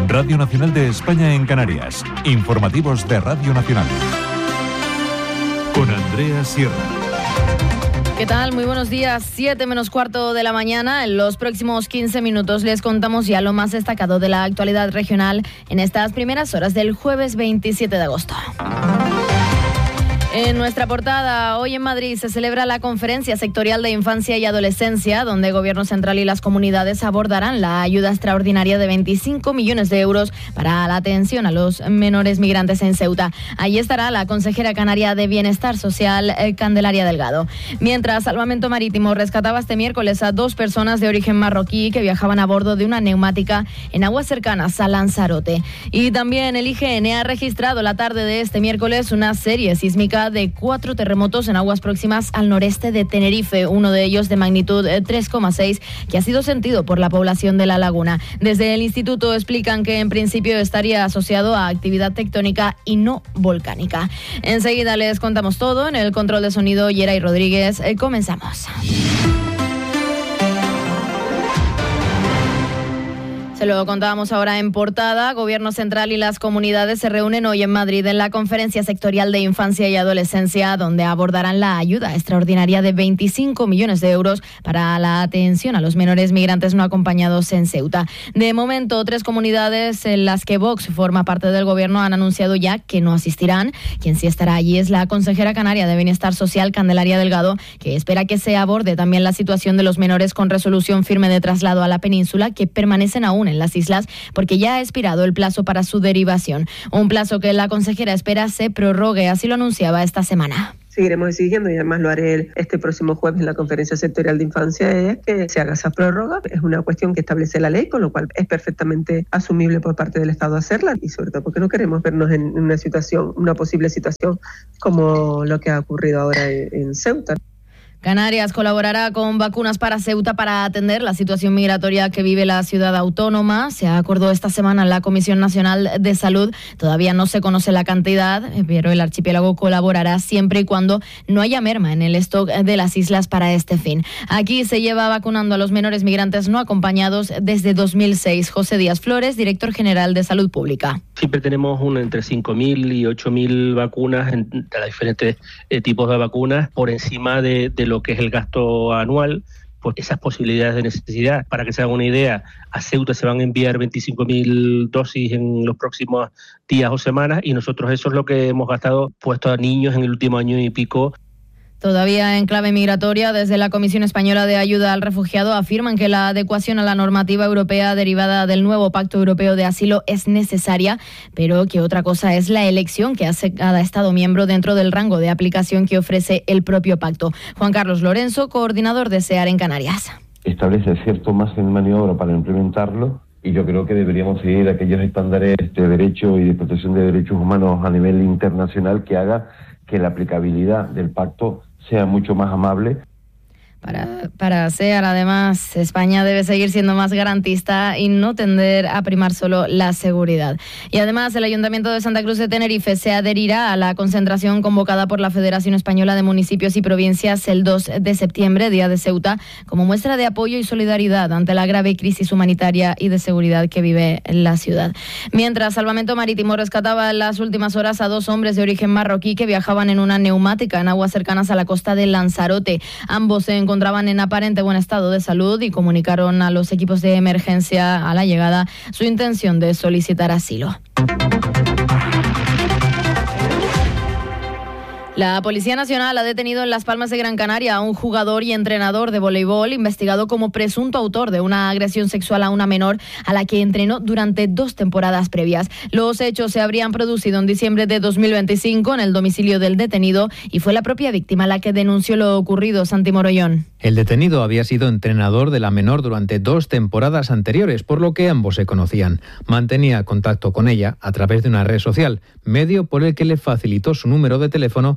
Radio Nacional de España en Canarias. Informativos de Radio Nacional. Con Andrea Sierra. ¿Qué tal? Muy buenos días. 7 menos cuarto de la mañana. En los próximos 15 minutos les contamos ya lo más destacado de la actualidad regional en estas primeras horas del jueves 27 de agosto. En nuestra portada, hoy en Madrid se celebra la Conferencia Sectorial de Infancia y Adolescencia, donde Gobierno Central y las comunidades abordarán la ayuda extraordinaria de 25 millones de euros para la atención a los menores migrantes en Ceuta. Allí estará la consejera canaria de Bienestar Social, Candelaria Delgado. Mientras, Salvamento Marítimo rescataba este miércoles a 2 personas de origen marroquí que viajaban a bordo de una neumática en aguas cercanas a Lanzarote. Y también el IGN ha registrado la tarde de este miércoles una serie sísmica de 4 terremotos en aguas próximas al noreste de Tenerife, uno de ellos de magnitud 3,6, que ha sido sentido por la población de La Laguna. Desde el instituto explican que en principio estaría asociado a actividad tectónica y no volcánica. Enseguida les contamos todo. En el control de sonido, Yeray Rodríguez. Comenzamos. Se lo contábamos ahora en portada. Gobierno Central y las comunidades se reúnen hoy en Madrid en la Conferencia Sectorial de Infancia y Adolescencia, donde abordarán la ayuda extraordinaria de 25 millones de euros para la atención a los menores migrantes no acompañados en Ceuta. De momento, 3 comunidades en las que Vox forma parte del Gobierno han anunciado ya que no asistirán. Quien sí estará allí es la consejera canaria de Bienestar Social, Candelaria Delgado, que espera que se aborde también la situación de los menores con resolución firme de traslado a la península, que permanecen aún en las islas porque ya ha expirado el plazo para su derivación. Un plazo que la consejera espera se prorrogue, así lo anunciaba esta semana. Seguiremos exigiendo, y además lo haré este próximo jueves en la Conferencia Sectorial de Infancia, es que se haga esa prórroga. Es una cuestión que establece la ley, con lo cual es perfectamente asumible por parte del Estado hacerla, y sobre todo porque no queremos vernos en una posible situación como lo que ha ocurrido ahora en Ceuta. Canarias colaborará con vacunas para Ceuta para atender la situación migratoria que vive la ciudad autónoma. Se acordó esta semana en la Comisión Nacional de Salud. Todavía no se conoce la cantidad, pero el archipiélago colaborará siempre y cuando no haya merma en el stock de las islas para este fin. Aquí se lleva vacunando a los menores migrantes no acompañados desde 2006. José Díaz Flores, director general de Salud Pública. Siempre tenemos entre 5.000 y 8.000 vacunas de los diferentes tipos de vacunas por encima de lo que es el gasto anual. Pues esas posibilidades de necesidad. Para que se hagan una idea, a Ceuta se van a enviar 25.000 dosis en los próximos días o semanas, y nosotros eso es lo que hemos gastado puesto a niños en el último año y pico. Todavía en clave migratoria, desde la Comisión Española de Ayuda al Refugiado afirman que la adecuación a la normativa europea derivada del nuevo Pacto Europeo de Asilo es necesaria, pero que otra cosa es la elección que hace cada Estado miembro dentro del rango de aplicación que ofrece el propio pacto. Juan Carlos Lorenzo, coordinador de SEAR en Canarias. Establece cierto margen de maniobra para implementarlo, y yo creo que deberíamos seguir aquellos estándares de derecho y de protección de derechos humanos a nivel internacional que haga que la aplicabilidad del pacto sea mucho más amable. Para SEAR, además, España debe seguir siendo más garantista y no tender a primar solo la seguridad. Y además, el Ayuntamiento de Santa Cruz de Tenerife se adherirá a la concentración convocada por la Federación Española de Municipios y Provincias el 2 de septiembre, Día de Ceuta, como muestra de apoyo y solidaridad ante la grave crisis humanitaria y de seguridad que vive la ciudad. Mientras, Salvamento Marítimo rescataba en las últimas horas a 2 hombres de origen marroquí que viajaban en una neumática en aguas cercanas a la costa de Lanzarote. Ambos se encontraban en aparente buen estado de salud y comunicaron a los equipos de emergencia a la llegada su intención de solicitar asilo. La Policía Nacional ha detenido en Las Palmas de Gran Canaria a un jugador y entrenador de voleibol investigado como presunto autor de una agresión sexual a una menor a la que entrenó durante 2 temporadas previas. Los hechos se habrían producido en diciembre de 2025 en el domicilio del detenido y fue la propia víctima la que denunció lo ocurrido. Santi Morollón. El detenido había sido entrenador de la menor durante 2 temporadas anteriores, por lo que ambos se conocían. Mantenía contacto con ella a través de una red social, medio por el que le facilitó su número de teléfono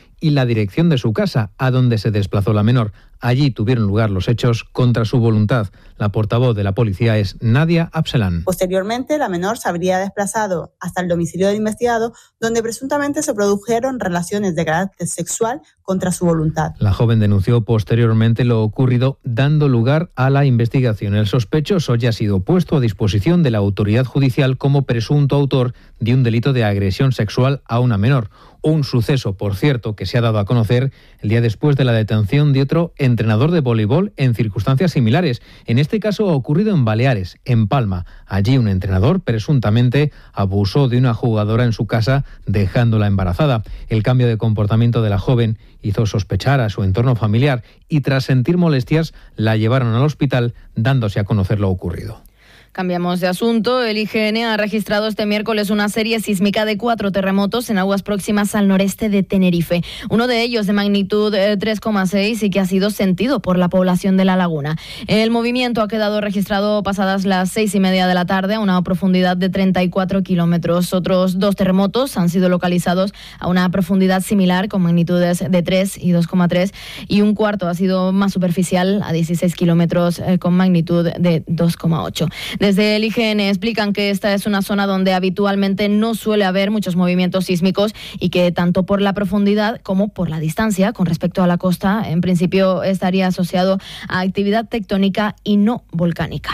y la dirección de su casa, a donde se desplazó la menor. Allí tuvieron lugar los hechos contra su voluntad. La portavoz de la policía es Nadia Absalán. Posteriormente, la menor se habría desplazado hasta el domicilio del investigado, donde presuntamente se produjeron relaciones de carácter sexual contra su voluntad. La joven denunció posteriormente lo ocurrido, dando lugar a la investigación. El sospechoso ya ha sido puesto a disposición de la autoridad judicial como presunto autor de un delito de agresión sexual a una menor. Un suceso, por cierto, que se ha dado a conocer el día después de la detención de otro entrenador de voleibol en circunstancias similares. En este caso ha ocurrido en Baleares, en Palma. Allí un entrenador presuntamente abusó de una jugadora en su casa, dejándola embarazada. El cambio de comportamiento de la joven hizo sospechar a su entorno familiar y tras sentir molestias la llevaron al hospital, dándose a conocer lo ocurrido. Cambiamos de asunto. El IGN ha registrado este miércoles una serie sísmica de 4 terremotos en aguas próximas al noreste de Tenerife. Uno de ellos de magnitud 3,6 y que ha sido sentido por la población de la laguna. El movimiento ha quedado registrado pasadas las 6:30 de la tarde a una profundidad de 34 kilómetros. Otros 2 terremotos han sido localizados a una profundidad similar con magnitudes de 3 y 2,3 y un cuarto ha sido más superficial a 16 kilómetros con magnitud de 2,8. Desde el IGN explican que esta es una zona donde habitualmente no suele haber muchos movimientos sísmicos y que tanto por la profundidad como por la distancia con respecto a la costa, en principio estaría asociado a actividad tectónica y no volcánica.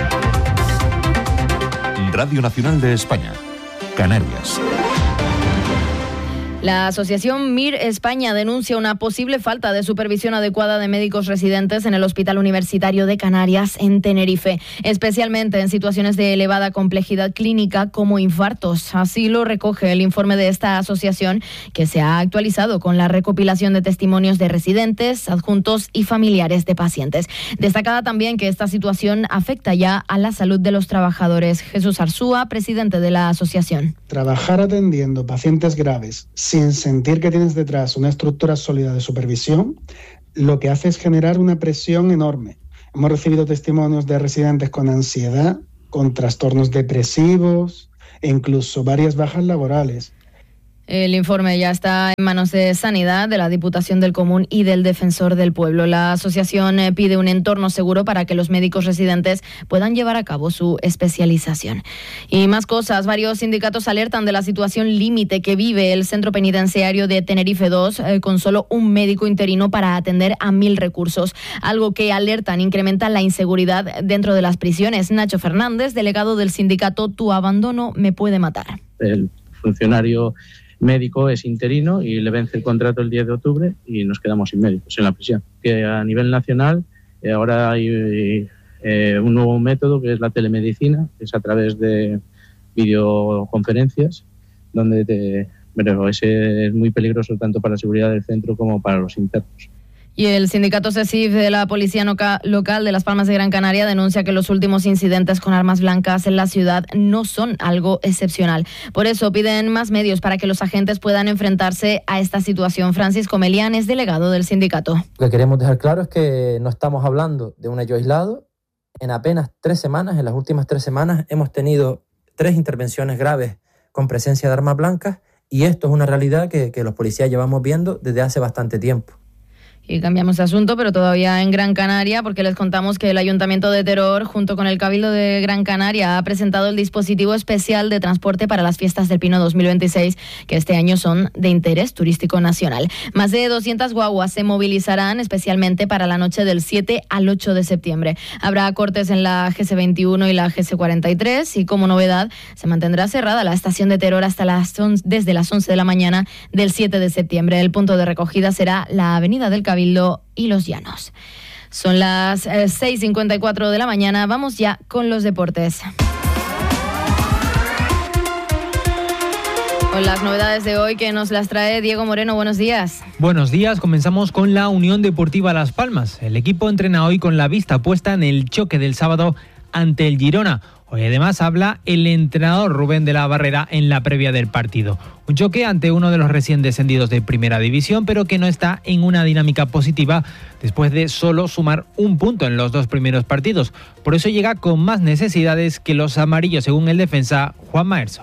Radio Nacional de España, Canarias. La asociación MIR España denuncia una posible falta de supervisión adecuada de médicos residentes en el Hospital Universitario de Canarias en Tenerife, especialmente en situaciones de elevada complejidad clínica como infartos. Así lo recoge el informe de esta asociación, que se ha actualizado con la recopilación de testimonios de residentes, adjuntos y familiares de pacientes. Destacada también que esta situación afecta ya a la salud de los trabajadores. Jesús Arzúa, presidente de la asociación. Trabajar atendiendo pacientes graves sin sentir que tienes detrás una estructura sólida de supervisión, lo que hace es generar una presión enorme. Hemos recibido testimonios de residentes con ansiedad, con trastornos depresivos e incluso varias bajas laborales. El informe ya está en manos de Sanidad, de la Diputación del Común y del Defensor del Pueblo. La asociación pide un entorno seguro para que los médicos residentes puedan llevar a cabo su especialización. Y más cosas, varios sindicatos alertan de la situación límite que vive el Centro Penitenciario de Tenerife 2 con solo un médico interino para atender a 1.000 recursos. Algo que alertan incrementa la inseguridad dentro de las prisiones. Nacho Fernández, delegado del sindicato Tu Abandono Me Puede Matar. El funcionario médico es interino y le vence el contrato el 10 de octubre y nos quedamos sin médicos en la prisión. Que a nivel nacional ahora hay un nuevo método que es la telemedicina, que es a través de videoconferencias, pero ese es muy peligroso tanto para la seguridad del centro como para los internos. Y el sindicato CESIF de la Policía Local de Las Palmas de Gran Canaria denuncia que los últimos incidentes con armas blancas en la ciudad no son algo excepcional. Por eso piden más medios para que los agentes puedan enfrentarse a esta situación. Francisco Melián es delegado del sindicato. Lo que queremos dejar claro es que no estamos hablando de un hecho aislado. En apenas 3 semanas, en las últimas 3 semanas, hemos tenido 3 intervenciones graves con presencia de armas blancas y esto es una realidad que los policías llevamos viendo desde hace bastante tiempo. Y cambiamos de asunto, pero todavía en Gran Canaria, porque les contamos que el Ayuntamiento de Teror, junto con el Cabildo de Gran Canaria, ha presentado el dispositivo especial de transporte para las Fiestas del Pino 2026, que este año son de interés turístico nacional. Más de 200 guaguas se movilizarán especialmente para la noche del 7 al 8 de septiembre. Habrá cortes en la GC21 y la GC43 y, como novedad, se mantendrá cerrada la estación de Teror desde las 11 de la mañana del 7 de septiembre. El punto de recogida será la Avenida del Cabildo y Los Llanos. Son las 6:54 de la mañana. Vamos ya con los deportes. Con las novedades de hoy que nos las trae Diego Moreno. Buenos días. Buenos días. Comenzamos con la Unión Deportiva Las Palmas. El equipo entrena hoy con la vista puesta en el choque del sábado ante el Girona. Hoy además habla el entrenador Rubén de la Barrera en la previa del partido. Un choque ante uno de los recién descendidos de Primera División, pero que no está en una dinámica positiva después de solo sumar un punto en los 2 primeros partidos. Por eso llega con más necesidades que los amarillos, según el defensa Juan Maerso.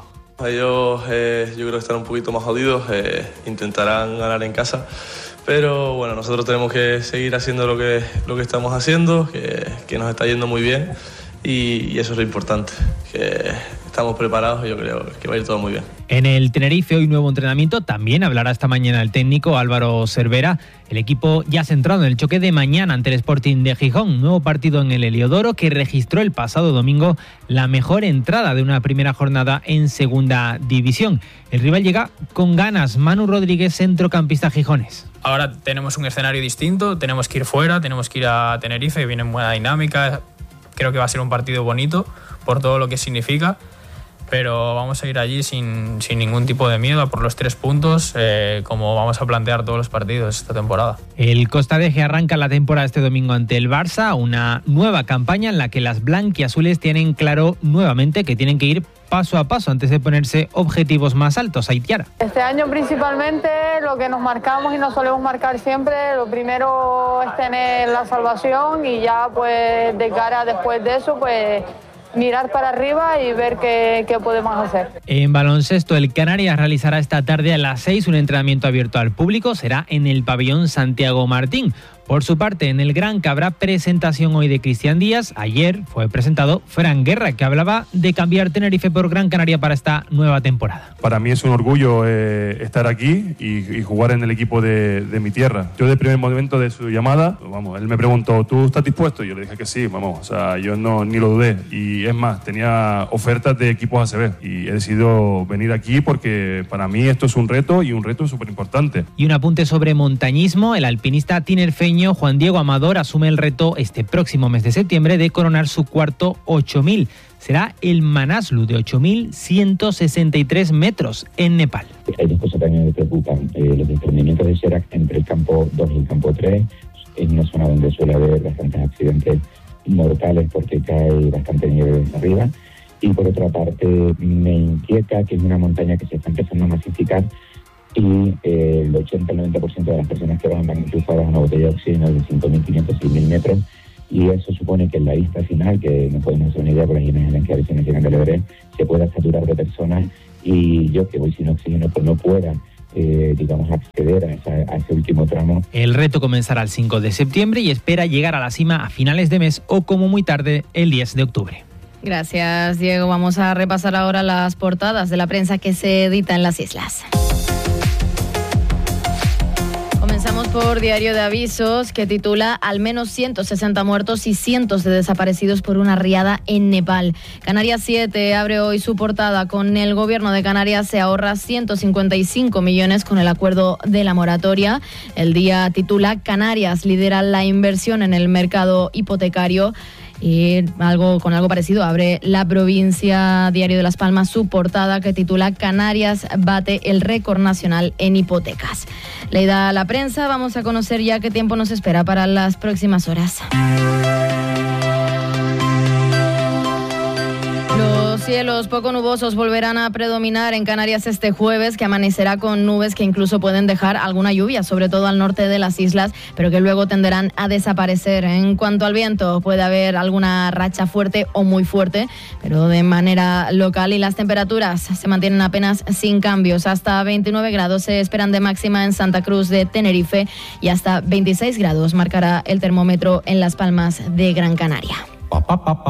Ellos yo creo que están un poquito más jodidos, intentarán ganar en casa, pero bueno, nosotros tenemos que seguir haciendo lo que estamos haciendo, que nos está yendo muy bien y eso es lo importante, que estamos preparados y yo creo que va a ir todo muy bien. En el Tenerife, hoy nuevo entrenamiento, también hablará esta mañana el técnico Álvaro Cervera. El equipo ya centrado en el choque de mañana ante el Sporting de Gijón, nuevo partido en el Heliodoro que registró el pasado domingo la mejor entrada de una primera jornada en segunda división. El rival llega con ganas. Manu Rodríguez, centrocampista gijones. Ahora tenemos un escenario distinto, tenemos que ir fuera, tenemos que ir a Tenerife, viene en buena dinámica. Creo que va a ser un partido bonito por todo lo que significa, pero vamos a ir allí sin ningún tipo de miedo a por los 3 puntos, como vamos a plantear todos los partidos esta temporada. El Costa de Ge arranca la temporada este domingo ante el Barça, una nueva campaña en la que las blanquiazules tienen claro nuevamente que tienen que ir paso a paso antes de ponerse objetivos más altos. Aitiara. Este año principalmente lo que nos marcamos y nos solemos marcar siempre, lo primero es tener la salvación y ya pues de cara después de eso pues mirar para arriba y ver qué podemos hacer. En baloncesto, el Canarias realizará esta tarde a las 6 un entrenamiento abierto al público, será en el pabellón Santiago Martín. Por su parte, en el Granca habrá presentación hoy de Cristian Díaz. Ayer fue presentado Fran Guerra, que hablaba de cambiar Tenerife por Gran Canaria para esta nueva temporada. Para mí es un orgullo estar aquí y jugar en el equipo de mi tierra. Yo desde el primer momento de su llamada, él me preguntó, ¿tú estás dispuesto? Y yo le dije que sí, yo ni lo dudé. Y es más, tenía ofertas de equipos ACB y he decidido venir aquí porque para mí esto es un reto y un reto súper importante. Y un apunte sobre montañismo, el alpinista tinerfeño Juan Diego Amador asume el reto este próximo mes de septiembre de coronar su cuarto 8000. Será el Manaslu de 8.163 metros en Nepal. Hay dos cosas que a mí me preocupan. Los desprendimientos de Serac entre el campo 2 y el campo 3, en una zona donde suele haber bastantes accidentes mortales porque cae bastante nieve arriba. Y por otra parte me inquieta que es una montaña que se está empezando a masificar y el 80-90% de las personas que van enchufadas a una botella de oxígeno de 5.500, 6.000 metros, y eso supone que en la vista final, que no podemos hacer una idea por las imágenes que a veces nos llegan del Everest, se pueda saturar de personas y yo que voy sin oxígeno pues no pueda acceder a ese último tramo. El reto comenzará el 5 de septiembre y espera llegar a la cima a finales de mes o como muy tarde el 10 de octubre. Gracias, Diego. Vamos a repasar ahora las portadas de la prensa que se edita en las islas. Comenzamos por Diario de Avisos, que titula al menos 160 muertos y cientos de desaparecidos por una riada en Nepal. Canarias 7 abre hoy su portada con el gobierno de Canarias se ahorra 155 millones con el acuerdo de la moratoria. El Día titula Canarias lidera la inversión en el mercado hipotecario. Y con algo parecido abre La Provincia, Diario de Las Palmas, su portada que titula Canarias bate el récord nacional en hipotecas. Leída la prensa, vamos a conocer ya qué tiempo nos espera para las próximas horas. Los cielos poco nubosos volverán a predominar en Canarias este jueves, que amanecerá con nubes que incluso pueden dejar alguna lluvia, sobre todo al norte de las islas, pero que luego tenderán a desaparecer. En cuanto al viento, puede haber alguna racha fuerte o muy fuerte, pero de manera local, y las temperaturas se mantienen apenas sin cambios. Hasta 29 grados se esperan de máxima en Santa Cruz de Tenerife y hasta 26 grados marcará el termómetro en Las Palmas de Gran Canaria.